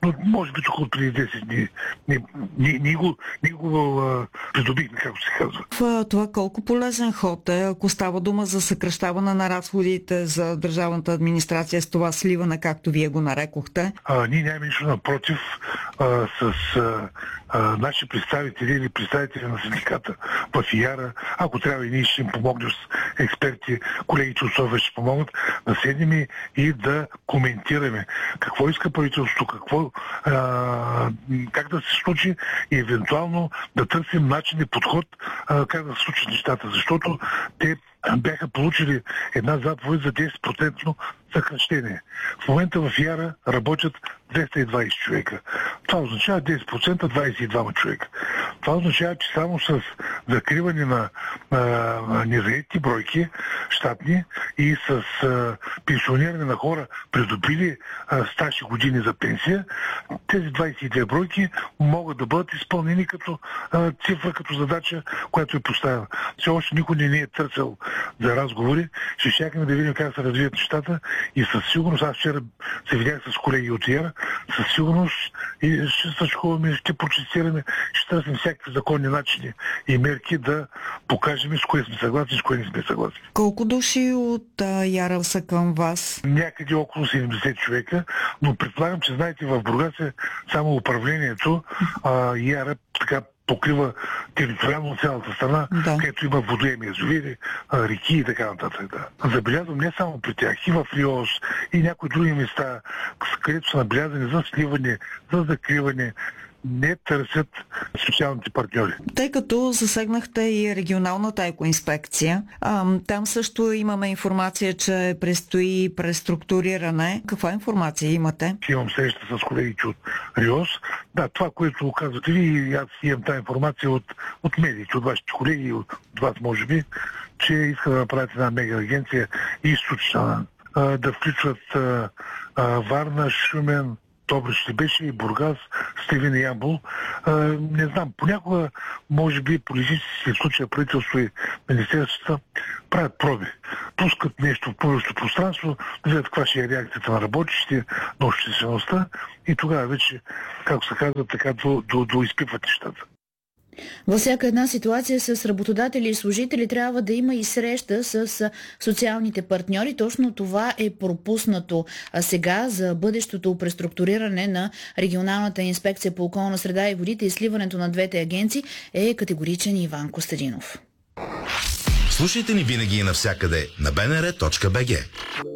Но може би тук от преди 10 дни ние го придобихме, както се казва. В това колко полезен ход е, ако става дума за съкращаване на разходите за държавната администрация с това сливане, както вие го нарекохте? Ние нямаме нищо напротив с наши представители или представители на синдиката в ИАРА. Ако трябва и ние ще им помогнем с експерти, колегите от СОВ ще помогнат да седнем и да коментираме какво иска правителството, как да се случи и евентуално да търсим начин и подход как да се случат нещата, защото те бяха получили една заповед за 10% съкращение. В момента в ИАРА работят 220 човека. Това означава 10% 22 човека. Това означава, че само с закриване на незаети бройки, щатни и с пенсиониране на хора, придобили стаж и години за пенсия, тези 22 бройки могат да бъдат изпълнени като цифра, като задача, която е поставена. Все още никой не е търсил за разговори. Ще чакаме да видим как се развият нещата и със сигурност, аз вчера се видях с колеги от ИАРА, със сигурност и ще съчкуваме, ще протестираме, ще търсим всякакви законни начини и мерки да покажем с кое сме съгласни, с кое не сме съгласни. Колко души от ИАРА са към вас? Някъде около 70 човека, но предполагам, че знаете, в Бургас е само управлението, ИАРА така покрива териториално цялата страна, където има водоеми, язовири, реки и така нататък. Да. Забелязвам не само при тях, и в Риос, и някои други места, където са набелязани за сливане, за закриване, не търсят социалните партньори. Тъй като засегнахте и регионалната екоинспекция, там също имаме информация, че предстои преструктуриране. Каква информация имате? Имам среща с колегите от РИОС. Да, това, което казвате ви, аз имам тази информация от медиите, от вашите колеги, от вас може би, че иска да направят една мега агенция източна, да включват Варна, Шумен, Добрич ли беше, и Бургас, Сливен и Ямбол. Не знам, понякога, може би, политически случая правителство и министерствата правят проби. Пускат нещо в публичното пространство, да видят каква ще е реакцията на работещите, на обществеността и тогава вече, както се казва, така доизпипват нещата. Във всяка една ситуация с работодатели и служители трябва да има и среща с социалните партньори. Точно това е пропуснато сега за бъдещото преструктуриране на Регионалната инспекция по околна среда и водите и сливането на двете агенции е категоричен Иван Костадинов. Слушайте ни винаги и навсякъде на bnr.bg.